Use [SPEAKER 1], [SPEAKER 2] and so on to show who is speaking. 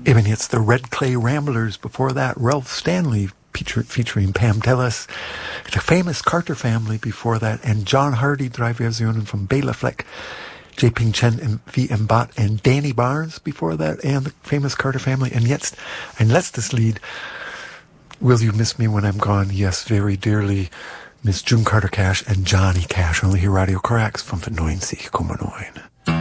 [SPEAKER 1] Eben jetzt the Red Clay Ramblers. Before that, Ralph Stanley featuring Pam Tillis. The famous Carter Family before that. And John Hardy, drei Versionen from Bela Fleck, J. Ping Chen and V.M. Bott and Danny Barnes before that. And the famous Carter Family. And jetzt ein letztes Lied. Will You Miss Me When I'm Gone? Yes, very dearly. Miss June Carter Cash and Johnny Cash. Only here Radio Corax 95,9.